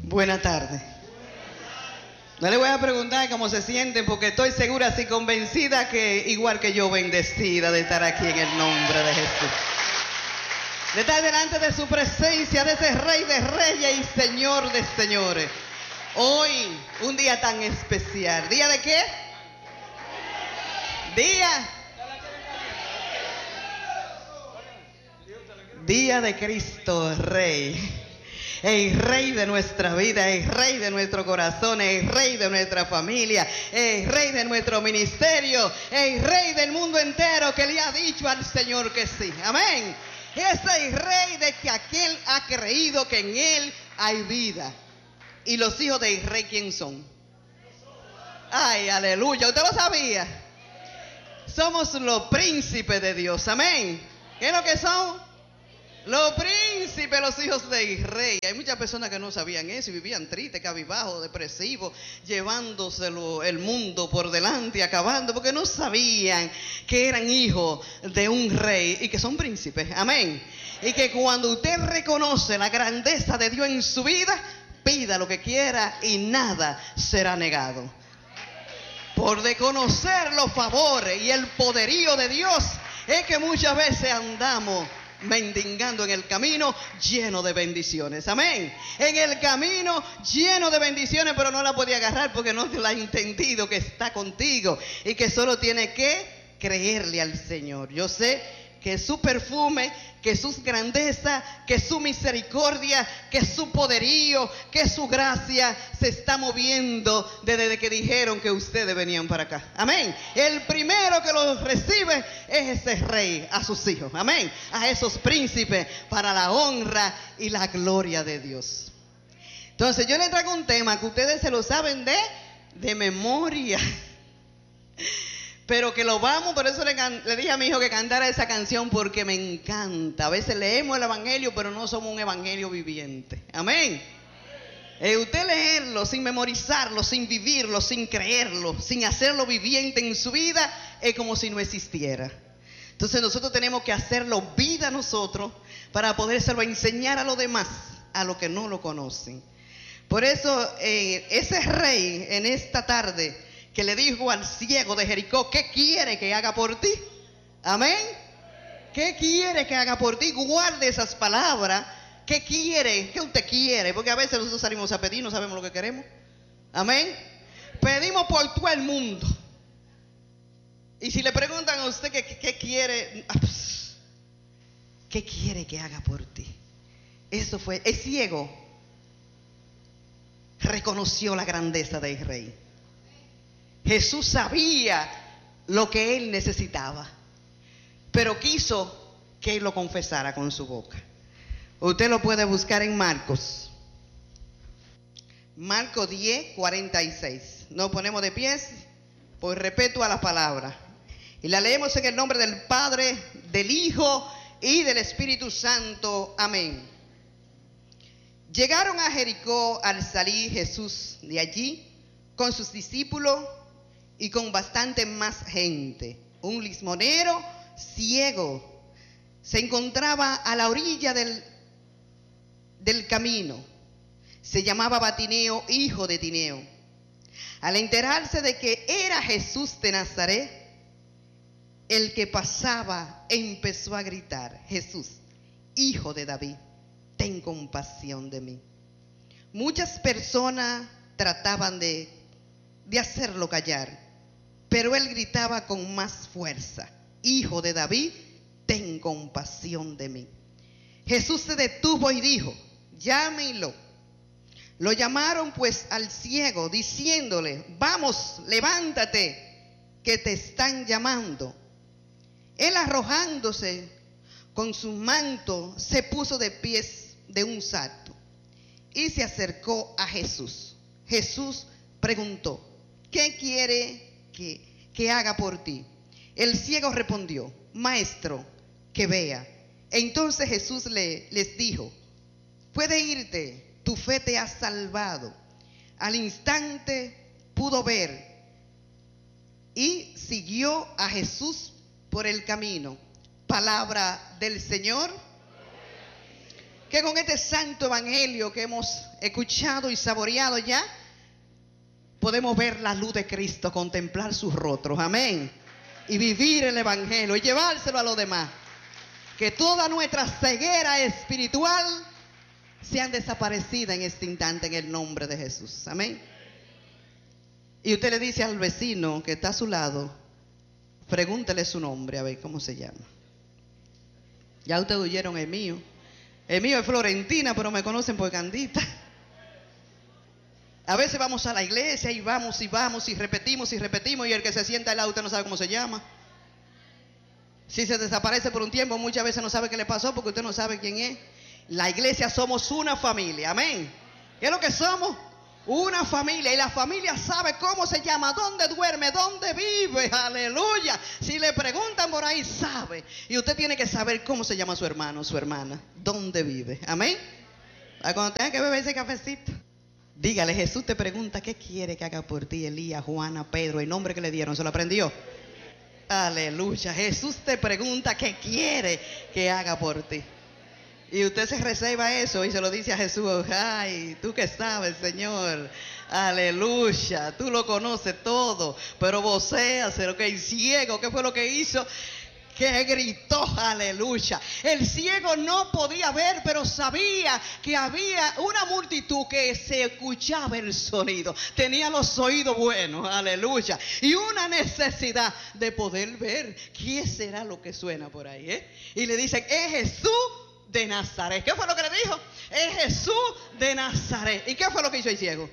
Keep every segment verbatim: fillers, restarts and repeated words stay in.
Buena tarde. No le voy a preguntar cómo se sienten porque estoy segura y convencida que igual que yo, bendecida de estar aquí en el nombre de Jesús. De estar delante de su presencia, de ese Rey de Reyes y Señor de Señores. Hoy, un día tan especial. ¿Día de qué? Día. Día de Cristo Rey. El Rey de nuestra vida, el Rey de nuestro corazón, el Rey de nuestra familia, el Rey de nuestro ministerio, el Rey del mundo entero que le ha dicho al Señor que sí. Amén. Es el Rey de que aquel ha creído que en Él hay vida. ¿Y los hijos del Rey quién son? Ay, aleluya. ¿Usted lo sabía? Somos los príncipes de Dios. Amén. ¿Qué es lo que son? Los príncipes, los hijos del Rey. Hay muchas personas que no sabían eso y vivían tristes, cabizbajos, depresivos, llevándoselo el mundo por delante, acabando, porque no sabían que eran hijos de un rey y que son príncipes. Amén. Y que cuando usted reconoce la grandeza de Dios en su vida, pida lo que quiera y nada será negado. Por desconocer los favores y el poderío de Dios es que muchas veces andamos mendigando en el camino lleno de bendiciones. Amén. En el camino lleno de bendiciones, pero no la puede agarrar porque no la ha entendido que está contigo y que solo tiene que creerle al Señor. Yo sé que su perfume, que sus grandezas, que su misericordia, que su poderío, que su gracia se está moviendo desde que dijeron que ustedes venían para acá. Amén. El primero que los recibe es ese rey a sus hijos. Amén. A esos príncipes para la honra y la gloria de Dios. Entonces yo les traigo un tema que ustedes se lo saben de, de memoria. Pero que lo vamos, por eso le, le dije a mi hijo que cantara esa canción porque me encanta. A veces leemos el evangelio, pero no somos un evangelio viviente. Amén. Eh, usted leerlo sin memorizarlo, sin vivirlo, sin creerlo, sin hacerlo viviente en su vida, es como si no existiera. Entonces nosotros tenemos que hacerlo vida nosotros para podérselo enseñar a los demás, a los que no lo conocen. Por eso eh, ese rey en esta tarde que le dijo al ciego de Jericó, ¿qué quiere que haga por ti? Amén. ¿Qué quiere que haga por ti? Guarde esas palabras. ¿Qué quiere? ¿Qué usted quiere? Porque a veces nosotros salimos a pedir, no sabemos lo que queremos. Amén. Pedimos por todo el mundo. Y si le preguntan a usted qué, qué quiere, ¿qué quiere que haga por ti? Eso fue, el ciego reconoció la grandeza del rey. Jesús sabía lo que él necesitaba, pero quiso que él lo confesara con su boca. Usted lo puede buscar en Marcos. Marcos diez, cuarenta y seis. Nos ponemos de pies por respeto a la palabra. Y la leemos en el nombre del Padre, del Hijo y del Espíritu Santo. Amén. Llegaron a Jericó al salir Jesús de allí con sus discípulos y con bastante más gente. Un limosnero ciego se encontraba a la orilla del, del camino. Se llamaba Bartimeo, hijo de Timeo. Al enterarse de que era Jesús de Nazaret, el que pasaba empezó a gritar: Jesús, hijo de David, ten compasión de mí. Muchas personas trataban de, de hacerlo callar, pero él gritaba con más fuerza: Hijo de David, ten compasión de mí. Jesús se detuvo y dijo: llámenlo. Lo llamaron pues al ciego, diciéndole: vamos, levántate, que te están llamando. Él, arrojándose con su manto, se puso de pies de un salto y se acercó a Jesús. Jesús preguntó: ¿qué quiere que, que haga por ti? El ciego respondió: Maestro, que vea. Entonces Jesús le, les dijo: puede irte, tu fe te ha salvado. Al instante pudo ver y siguió a Jesús por el camino. Palabra del Señor. que con este santo evangelio que hemos escuchado y saboreado ya, podemos ver la luz de Cristo, contemplar sus rostros, amén, y vivir el evangelio y llevárselo a los demás. Que toda nuestra ceguera espiritual sean desaparecidas en este instante en el nombre de Jesús, amén. Y usted le dice al vecino que está a su lado, pregúntele su nombre, a ver cómo se llama. Ya ustedes oyeron el mío. El mío es Florentina, pero me conocen por Candita. A veces vamos a la iglesia y vamos y vamos y repetimos y repetimos, y el que se sienta al lado usted no sabe cómo se llama. Si se desaparece por un tiempo, muchas veces no sabe qué le pasó porque usted no sabe quién es. La iglesia somos una familia, amén. ¿Qué es lo que somos? Una familia, y la familia sabe cómo se llama, dónde duerme, dónde vive, aleluya. Si le preguntan por ahí, sabe. Y usted tiene que saber cómo se llama su hermano, su hermana, dónde vive, amén. Cuando tenga que beber ese cafecito, dígale, Jesús te pregunta qué quiere que haga por ti, Elías, Juana, Pedro, el nombre que le dieron, ¿se lo aprendió? Aleluya. Jesús te pregunta qué quiere que haga por ti. Y usted se reserva eso y se lo dice a Jesús. Ay, tú que sabes, Señor. Aleluya. Tú lo conoces todo. Pero vocéaselo, que el ciego, ¿qué fue lo que hizo? Que gritó, aleluya. El ciego no podía ver, pero sabía que había una multitud que se escuchaba el sonido. Tenía los oídos buenos, aleluya. Y una necesidad de poder ver qué será lo que suena por ahí, ¿eh? Y le dicen, es Jesús de Nazaret. ¿Qué fue lo que le dijo? Es Jesús de Nazaret. ¿Y qué fue lo que hizo el ciego?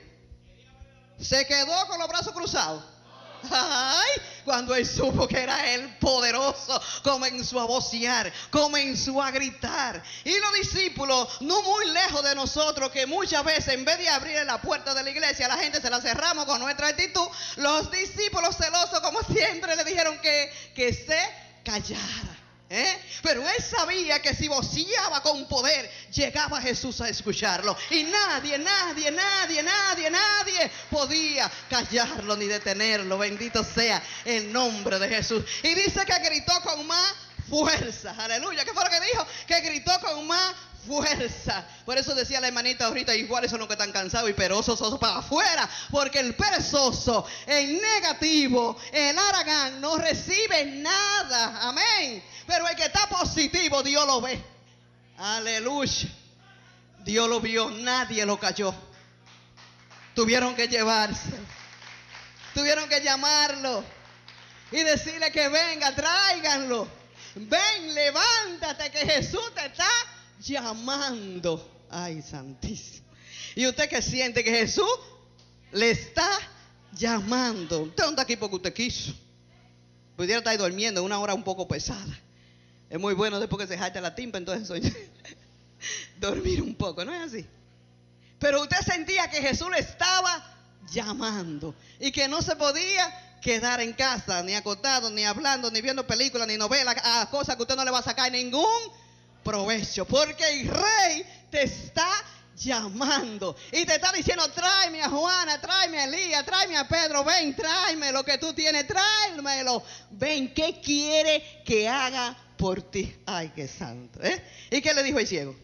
Se quedó con los brazos cruzados. Ay, cuando él supo que era el poderoso, comenzó a vocear, comenzó a gritar. Y los discípulos, no muy lejos de nosotros, que muchas veces en vez de abrir la puerta de la iglesia, la gente se la cerramos con nuestra actitud. Los discípulos celosos, como siempre, le dijeron que, que se callara. ¿Eh? Pero él sabía que si voceaba con poder, llegaba Jesús a escucharlo. Y nadie, nadie, nadie, nadie, nadie podía callarlo ni detenerlo. Bendito sea el nombre de Jesús. Y dice que gritó con más fuerza. Aleluya. ¿Qué fue lo que dijo? Que gritó con más fuerza. Por eso decía la hermanita ahorita, iguales son los que están cansados y perezosos para afuera, porque el perezoso, el negativo, el haragán no recibe nada, amén. Pero el que está positivo, Dios lo ve, aleluya. Dios lo vio, nadie lo cayó. Tuvieron que llevarse, tuvieron que llamarlo y decirle que venga, tráiganlo. Ven, levántate, que Jesús te está llamando. Ay, santísimo. Y usted que siente que Jesús le está llamando. Usted no está aquí porque usted quiso. Pudiera estar durmiendo una hora un poco pesada. Es muy bueno después que se jacta la timpa, entonces soy dormir un poco, ¿no es así? Pero usted sentía que Jesús le estaba llamando y que no se podía quedar en casa, ni acostado, ni hablando, ni viendo películas, ni novelas, a cosas que usted no le va a sacar ningún provecho, porque el rey te está llamando y te está diciendo, tráeme a Juana, tráeme a Elías, tráeme a Pedro, ven, tráeme lo que tú tienes, tráemelo, ven, ¿qué quiere que haga por ti? Ay, qué santo, ¿eh? ¿Y qué le dijo el ciego?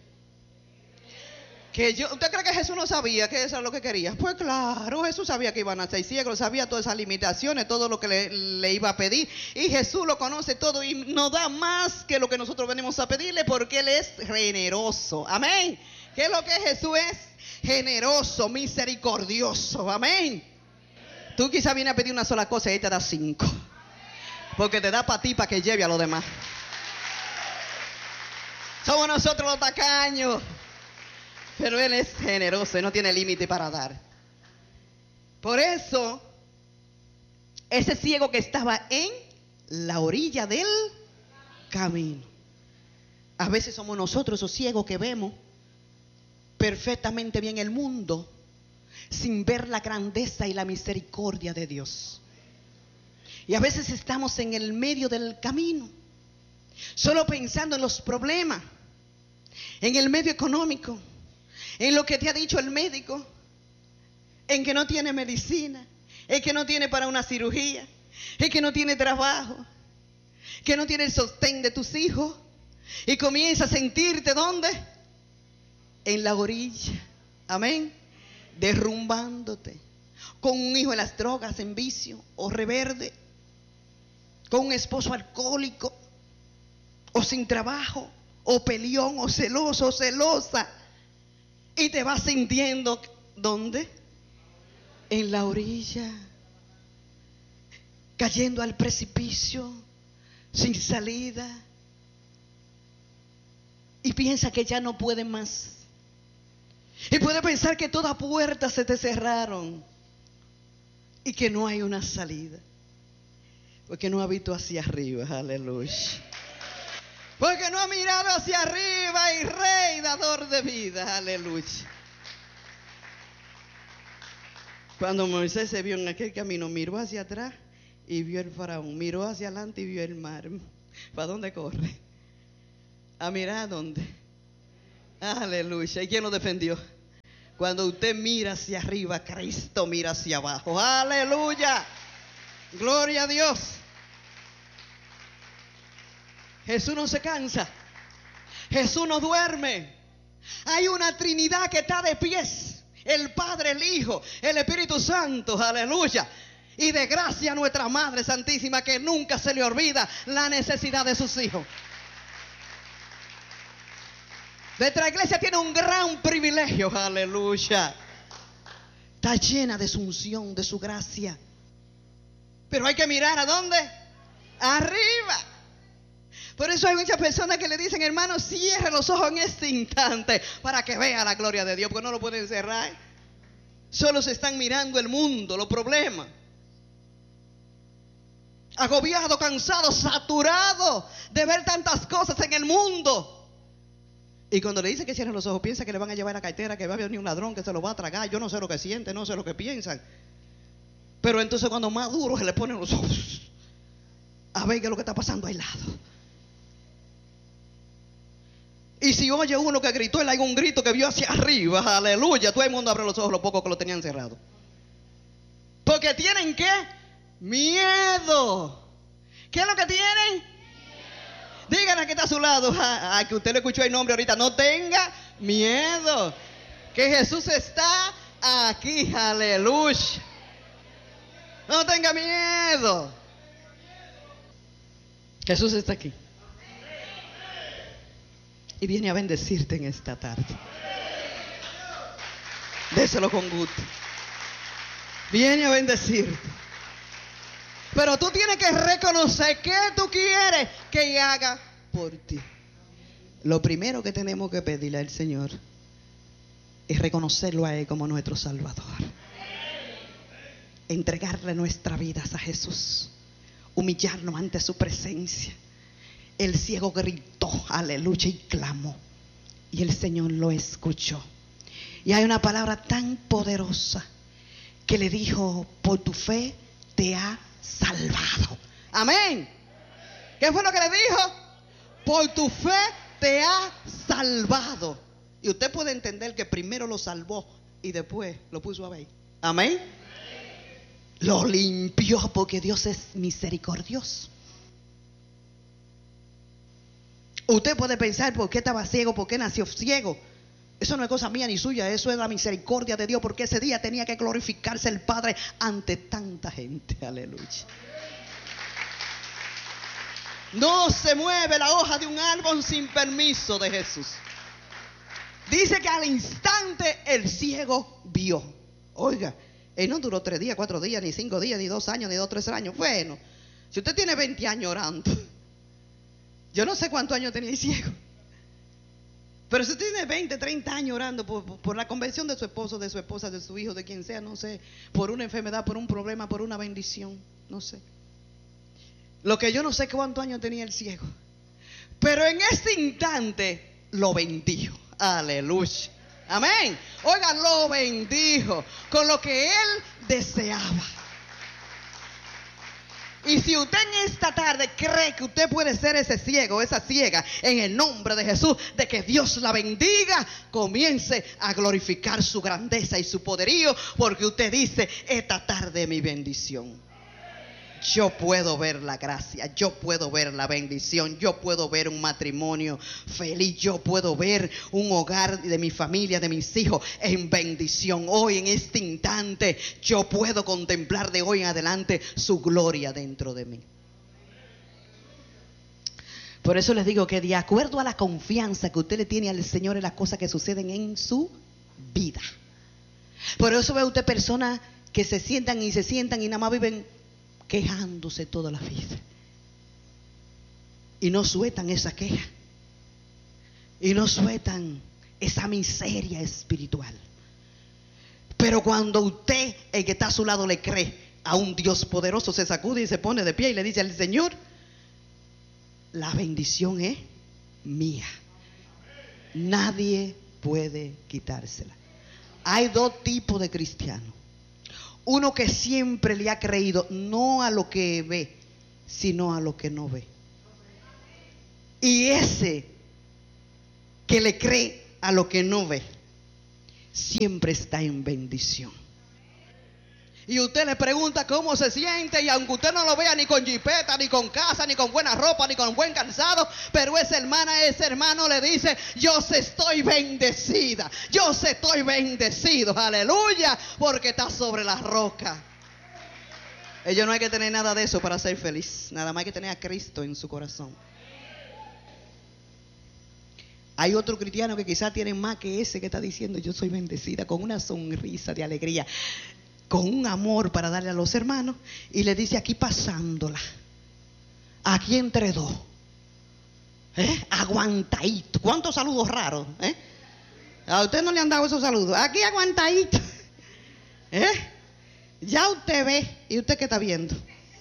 Que yo, ¿usted cree que Jesús no sabía que eso era lo que quería? Pues claro, Jesús sabía que iban a ser ciegos, sabía todas esas limitaciones, todo lo que le, le iba a pedir. Y Jesús lo conoce todo y nos da más que lo que nosotros venimos a pedirle, porque Él es generoso. Amén. ¿Qué es lo que Jesús es? Generoso, misericordioso. Amén. Tú quizás vienes a pedir una sola cosa y Él te da cinco, porque te da para ti, para que lleve a los demás. Somos nosotros los tacaños. Pero Él es generoso y no tiene límite para dar. Por eso, ese ciego que estaba en la orilla del camino. A veces somos nosotros esos ciegos que vemos perfectamente bien el mundo sin ver la grandeza y la misericordia de Dios. Y a veces estamos en el medio del camino, solo pensando en los problemas, en el medio económico, en lo que te ha dicho el médico, en que no tiene medicina, en que no tiene para una cirugía, en que no tiene trabajo, que no tiene el sostén de tus hijos, y comienza a sentirte ¿dónde? en la orilla, amén, derrumbándote, con un hijo en las drogas, en vicio o reverde, con un esposo alcohólico, o sin trabajo, o peleón, o celoso, o celosa, y te vas sintiendo, ¿dónde? En la orilla, cayendo al precipicio, sin salida, y piensa que ya no puede más, y puede pensar que todas puertas se te cerraron, y que no hay una salida, porque no ha visto hacia arriba, aleluya, porque no ha mirado hacia arriba, y Rey, dador de vida, aleluya. Cuando Moisés se vio en aquel camino, miró hacia atrás y vio el faraón, miró hacia adelante y vio el mar. ¿Para dónde corre? ¿A mirar a dónde? Aleluya. ¿Y quién lo defendió? Cuando usted mira hacia arriba, Cristo mira hacia abajo. Aleluya. Gloria a Dios. Jesús no se cansa. Jesús no duerme. Hay una Trinidad que está de pies. El Padre, el Hijo, el Espíritu Santo. Aleluya. Y de gracia nuestra Madre Santísima, que nunca se le olvida la necesidad de sus hijos. Nuestra iglesia tiene un gran privilegio. Aleluya. Está llena de su unción, de su gracia. Pero hay que mirar ¿a dónde? Arriba. Por eso hay muchas personas que le dicen, hermano, cierre los ojos en este instante para que vea la gloria de Dios, porque no lo pueden cerrar. Solo se están mirando el mundo, los problemas. Agobiado, cansado, saturado de ver tantas cosas en el mundo. Y cuando le dicen que cierren los ojos, piensa que le van a llevar la cartera, que va a venir un ladrón que se lo va a tragar. Yo no sé lo que sienten, no sé lo que piensan. Pero entonces cuando más duro se le ponen los ojos a ver qué es lo que está pasando al lado. Y si oye uno que gritó, él hay un grito que vio hacia arriba, aleluya, todo el mundo abre los ojos, los pocos que lo tenían cerrado. Porque tienen ¿qué? Miedo. ¿Qué es lo que tienen? Miedo. Díganle que está a su lado, a, a que usted le escuchó el nombre ahorita, no tenga miedo. Que Jesús está aquí, aleluya. No tenga miedo. Jesús está aquí. Y viene a bendecirte en esta tarde. Déselo con gusto. Viene a bendecirte. Pero tú tienes que reconocer qué tú quieres que haga por ti. Lo primero que tenemos que pedirle al Señor es reconocerlo a Él como nuestro Salvador. Entregarle nuestras vidas a Jesús. Humillarnos ante su presencia. El ciego gritó, aleluya, y clamó. Y el Señor lo escuchó. Y hay una palabra tan poderosa que le dijo, por tu fe te ha salvado. Amén. ¿Qué fue lo que le dijo? Por tu fe te ha salvado. Y usted puede entender que primero lo salvó y después lo puso a ver. Amén. Lo limpió porque Dios es misericordioso. Usted puede pensar por qué estaba ciego, por qué nació ciego. Eso no es cosa mía ni suya, eso es la misericordia de Dios, porque ese día tenía que glorificarse el Padre ante tanta gente. Aleluya. No se mueve la hoja de un árbol sin permiso de Jesús. Dice que al instante el ciego vio. Oiga, él no duró tres días, cuatro días, ni cinco días, ni dos años, ni dos, tres años. Bueno, si usted tiene veinte años orando, yo no sé cuántos años tenía el ciego. Pero si usted tiene veinte, treinta años orando por, por, por la conversión de su esposo, de su esposa, de su hijo, de quien sea, no sé, por una enfermedad, por un problema, por una bendición, no sé. Lo que yo no sé cuántos años tenía el ciego. Pero en este instante lo bendijo. Aleluya. Amén. Oiga, lo bendijo con lo que él deseaba. Y si usted en esta tarde cree que usted puede ser ese ciego, esa ciega, en el nombre de Jesús, de que Dios la bendiga, comience a glorificar su grandeza y su poderío, porque usted dice, esta tarde mi bendición. yo puedo ver la gracia, yo puedo ver la bendición, yo puedo ver un matrimonio feliz, yo puedo ver un hogar de mi familia, de mis hijos en bendición. Hoy en este instante yo puedo contemplar de hoy en adelante su gloria dentro de mí. Por eso les digo que de acuerdo a la confianza que usted le tiene al Señor en las cosas que suceden en su vida. Por eso ve usted personas que se sientan y se sientan y nada más viven quejándose toda la vida. Y no sueltan esa queja. Y no sueltan esa miseria espiritual. Pero cuando usted, el que está a su lado, le cree a un Dios poderoso, se sacude y se pone de pie y le dice al Señor: la bendición es mía. Nadie puede quitársela. Hay dos tipos de cristianos. Uno que siempre le ha creído no a lo que ve, sino a lo que no ve. Y ese que le cree a lo que no ve, siempre está en bendición. Y usted le pregunta cómo se siente, y aunque usted no lo vea ni con jipeta, ni con casa, ni con buena ropa, ni con buen calzado, pero esa hermana, ese hermano le dice: yo se estoy bendecida, yo se estoy bendecido, aleluya, porque está sobre la roca. Ellos no hay que tener nada de eso para ser feliz, nada más hay que tener a Cristo en su corazón. Hay otro cristiano que quizás tiene más que ese que está diciendo: yo soy bendecida, con una sonrisa de alegría, con un amor para darle a los hermanos, y le dice aquí pasándola, aquí entre dos, ¿eh? Aguantadito. ¿Cuántos saludos raros? ¿eh? A usted no le han dado esos saludos. Aquí aguantadito. ¿eh? Ya usted ve, y usted qué está viendo,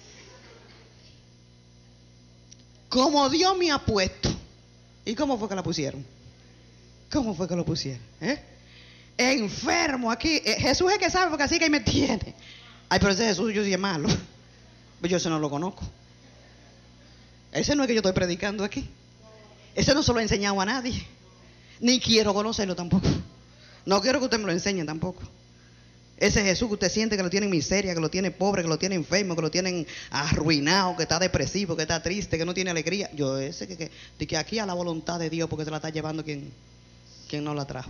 como Dios me ha puesto. ¿Y cómo fue que la pusieron? ¿Cómo fue que lo pusieron? ¿Eh? Enfermo aquí. eh, Jesús es que sabe, porque así que me tiene. Ay, pero ese Jesús yo sí es malo. Yo ese no lo conozco. Ese no es que yo estoy predicando aquí. Ese no se lo he enseñado a nadie, ni quiero conocerlo tampoco. No quiero que usted me lo enseñe tampoco. Ese Jesús que usted siente que lo tiene en miseria, que lo tiene pobre, que lo tiene enfermo, que lo tienen arruinado, que está depresivo, que está triste, que no tiene alegría. Yo ese que, que, de que aquí a la voluntad de Dios, porque se la está llevando quien, quien no la trajo.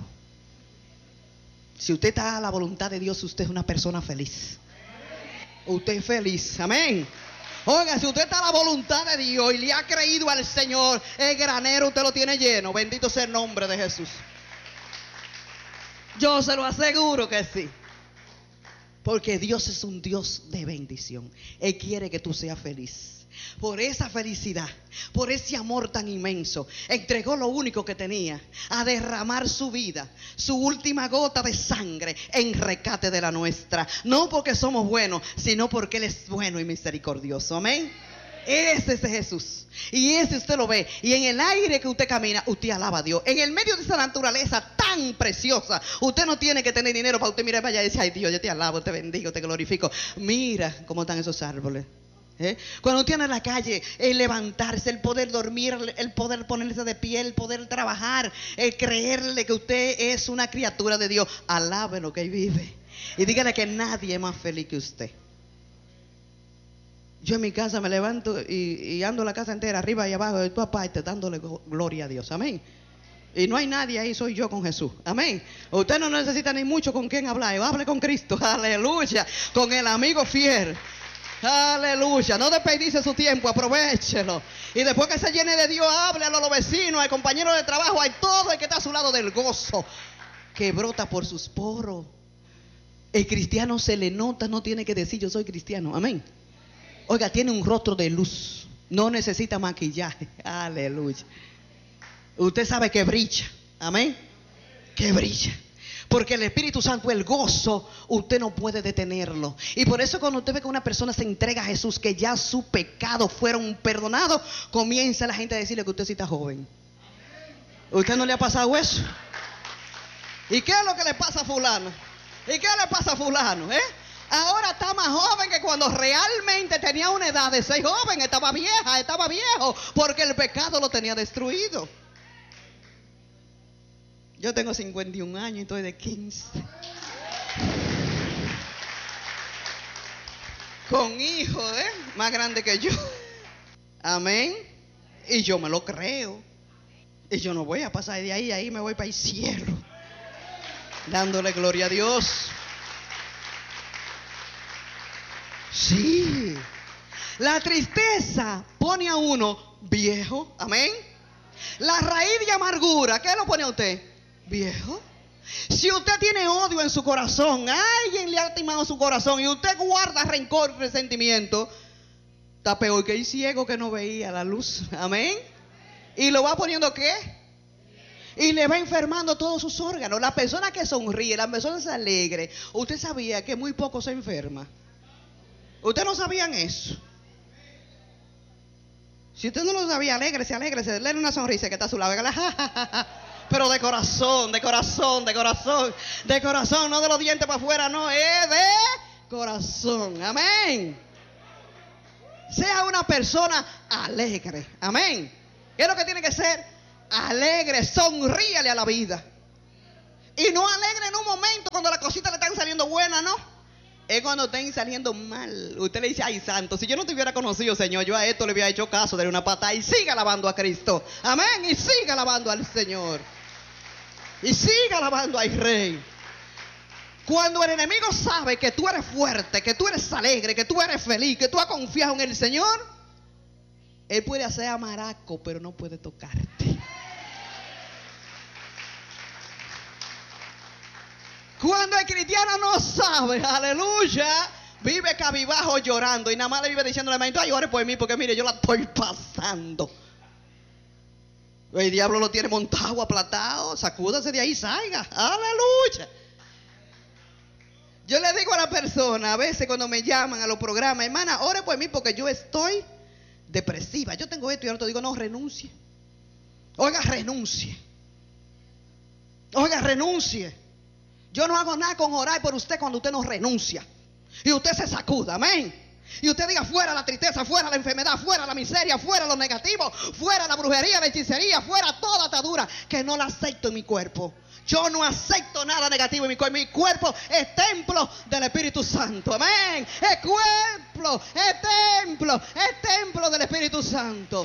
Si usted está a la voluntad de Dios, usted es una persona feliz. Usted es feliz, amén. Oiga, si usted está a la voluntad de Dios y le ha creído al Señor, el granero usted lo tiene lleno. Bendito sea el nombre de Jesús. Yo se lo aseguro que sí. Porque Dios es un Dios de bendición. Él quiere que tú seas feliz. Por esa felicidad, por ese amor tan inmenso, entregó lo único que tenía, a derramar su vida, su última gota de sangre en rescate de la nuestra. No porque somos buenos, sino porque Él es bueno y misericordioso. Amén. Ese es Jesús. Y ese usted lo ve. Y en el aire que usted camina, usted alaba a Dios. En el medio de esa naturaleza tan preciosa, usted no tiene que tener dinero para usted mirar para allá y decir: ay Dios, yo te alabo, te bendigo, te glorifico. Mira cómo están esos árboles. ¿Eh? Cuando usted anda en la calle, el levantarse, el poder dormir, el poder ponerse de pie, el poder trabajar, el creerle que usted es una criatura de Dios, alabe lo que Él vive. Y dígale que nadie es más feliz que usted. Yo en mi casa me levanto y, y ando la casa entera, arriba y abajo, de tu aparte, dándole gloria a Dios. Amén. Y no hay nadie ahí, soy yo con Jesús. Amén. Usted no necesita ni mucho con quien hablar. Hable con Cristo. Aleluya. Con el amigo fiel. Aleluya. No desperdicie su tiempo, aprovechelo. Y después que se llene de Dios, háblelo a los vecinos, al compañero de trabajo, a todo el que está a su lado, del gozo que brota por sus poros. El cristiano se le nota, no tiene que decir yo soy cristiano. Amén. Oiga, tiene un rostro de luz. No necesita maquillaje. Aleluya. Usted sabe que brilla. Amén. Que brilla. Porque el Espíritu Santo, el gozo, usted no puede detenerlo. Y por eso cuando usted ve que una persona se entrega a Jesús, que ya sus pecados fueron perdonados, comienza la gente a decirle que usted sí está joven. ¿Usted no le ha pasado eso? ¿Y qué es lo que le pasa a fulano? ¿Y qué le pasa a fulano? ¿Eh? Ahora está más joven que cuando realmente tenía una edad de ser joven. Estaba vieja, estaba viejo, porque el pecado lo tenía destruido. Yo tengo cincuenta y un años y estoy de quince. con hijos, ¿eh? Más grandes que yo. Amén. Y yo me lo creo. Y yo no voy a pasar de ahí, ahí me voy para el cielo, dándole gloria a Dios. Sí. La tristeza pone a uno viejo. Amén. La raíz de amargura, ¿qué lo pone a usted? Viejo. Si usted tiene odio en su corazón, alguien le ha timado su corazón y usted guarda rencor y resentimiento, está peor que el ciego que no veía la luz. Amén. Y lo va poniendo ¿qué? Y le va enfermando todos sus órganos. La persona que sonríe, la persona que se alegre, usted sabía que muy poco se enferma. Ustedes no sabían eso. Si usted no lo sabía, alégrese, alégrese, denle una sonrisa que está a su lado. Pero de corazón, de corazón, de corazón, de corazón, no de los dientes para afuera, no, es de corazón. Amén. Sea una persona alegre. Amén. ¿Qué es lo que tiene que ser? Alegre, sonríale a la vida. Y no alegre en un momento cuando las cositas le están saliendo buenas, ¿no? Es cuando estén saliendo mal. Usted le dice, ay santo, si yo no te hubiera conocido, Señor, yo a esto le hubiera hecho caso, darle una patada y siga alabando a Cristo. Amén. Y siga alabando al Señor. Y siga alabando al Rey. Cuando el enemigo sabe que tú eres fuerte, que tú eres alegre, que tú eres feliz, que tú has confiado en el Señor, él puede hacer amaraco, pero no puede tocarte. Cuando el cristiano no sabe, aleluya, vive cabibajo llorando y nada más le vive diciendo al hermanito, ay, ore por mí porque mire, yo la estoy pasando. El diablo lo tiene montado, aplatado, sacúdase de ahí, salga, aleluya. Yo le digo a la persona, a veces cuando me llaman a los programas, hermana, ore por mí porque yo estoy depresiva, yo tengo esto y ahora te digo, no, renuncie. Oiga, renuncie. Oiga, renuncie. Yo no hago nada con orar por usted cuando usted no renuncia. Y usted se sacuda, amén. Y usted diga, fuera la tristeza, fuera la enfermedad, fuera la miseria, fuera lo negativo, fuera la brujería, la hechicería, fuera toda atadura que no la acepto en mi cuerpo. Yo no acepto nada negativo en mi cuerpo. Mi cuerpo es templo del Espíritu Santo. Amén. Es cuerpo, es templo, es templo del Espíritu Santo.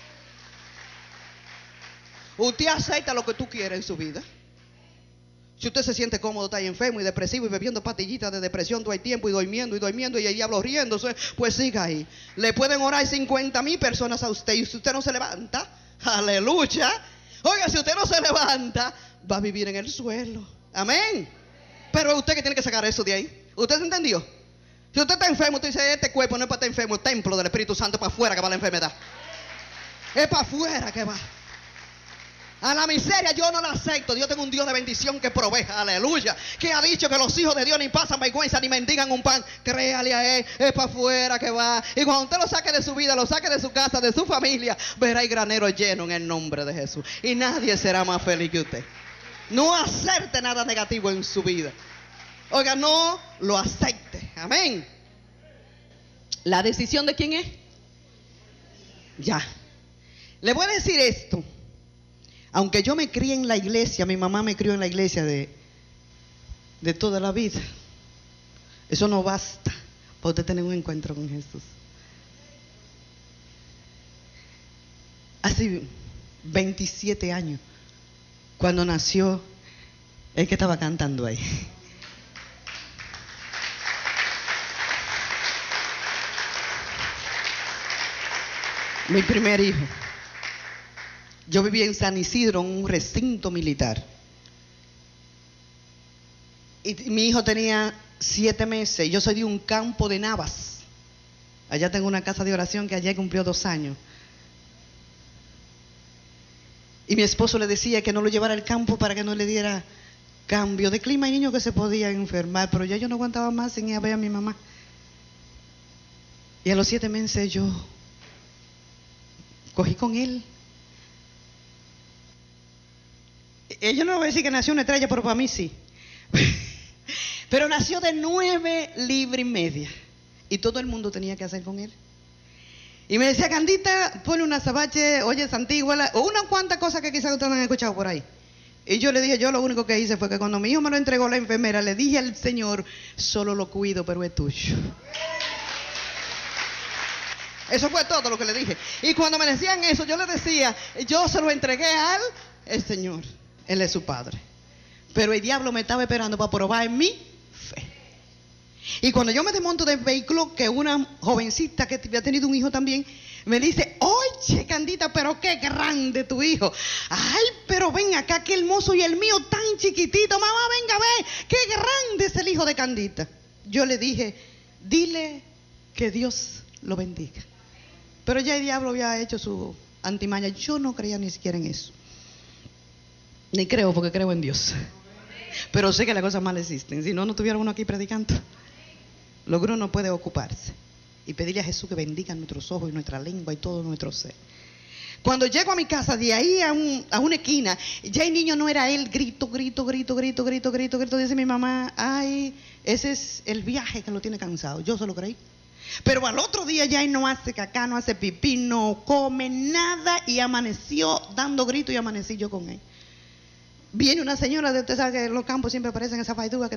Usted acepta lo que tú quieres en su vida. Si usted se siente cómodo, está ahí enfermo y depresivo y bebiendo pastillitas de depresión todo el tiempo y durmiendo y durmiendo y el diablo riéndose, pues siga ahí. Le pueden orar cincuenta mil personas a usted y si usted no se levanta, aleluya. Oiga, si usted no se levanta, va a vivir en el suelo. Amén. Pero es usted que tiene que sacar eso de ahí. ¿Usted se entendió? Si usted está enfermo, usted dice, este cuerpo no es para estar enfermo, el templo del Espíritu Santo, para afuera que va la enfermedad. Es para afuera que va. A la miseria yo no la acepto. Dios tengo un Dios de bendición que provee, aleluya, que ha dicho que los hijos de Dios ni pasan vergüenza ni mendigan un pan. Créale a él, es para afuera que va. Y cuando usted lo saque de su vida, lo saque de su casa, de su familia, verá el granero lleno en el nombre de Jesús. Y nadie será más feliz que usted. No acepte nada negativo en su vida. Oiga, no lo acepte. Amén. ¿La decisión de quién es? Ya. Le voy a decir esto. Aunque yo me crié en la iglesia, mi mamá me crió en la iglesia de, de toda la vida, eso no basta para usted tener un encuentro con Jesús. Hace veintisiete años, cuando nació el que estaba cantando ahí. Mi primer hijo. Yo vivía en San Isidro, en un recinto militar. Y mi hijo tenía siete meses. Yo soy de un campo de Navas. Allá tengo una casa de oración que ayer cumplió dos años. Y mi esposo le decía que no lo llevara al campo para que no le diera cambio de clima. Hay niños que se podían enfermar, pero ya yo no aguantaba más sin ir a ver a mi mamá. Y a los siete meses yo cogí con él. Yo no voy a decir que nació una estrella, pero para mí sí. Pero nació de nueve libras y media. Y todo el mundo tenía que hacer con él. Y me decía, Candita, ponle una sabache, oye, santigua, o una cuantas cosas que quizás ustedes no han escuchado por ahí. Y yo le dije, yo lo único que hice fue que cuando mi hijo me lo entregó la enfermera, le dije al Señor, solo lo cuido, pero es tuyo. Eso fue todo lo que le dije. Y cuando me decían eso, yo le decía, yo se lo entregué al el Señor. Él es su Padre. Pero el diablo me estaba esperando para probar en mi fe. Y cuando yo me desmonto del vehículo, que una jovencita que había tenido un hijo también, me dice, oye, Candita, pero qué grande tu hijo. Ay, pero ven acá, qué hermoso, y el mío tan chiquitito. Mamá, venga, ve, qué grande es el hijo de Candita. Yo le dije, dile que Dios lo bendiga. Pero ya el diablo había hecho su antimaña. Yo no creía ni siquiera en eso. Ni creo, porque creo en Dios. Pero sé que las cosas malas existen. Si no, no tuviera uno aquí predicando. Logró no puede ocuparse y pedirle a Jesús que bendiga nuestros ojos y nuestra lengua y todo nuestro ser. Cuando llego a mi casa, de ahí a, un, a una esquina, ya el niño no era él, grito, grito, grito, grito, grito, grito, grito. Dice mi mamá, ay, ese es el viaje que lo tiene cansado. Yo se lo creí. Pero al otro día ya él no hace cacá, no hace pipí, no come nada y amaneció dando grito y amanecí yo con él. Viene una señora, de usted sabe que en los campos siempre aparecen esas faidugas que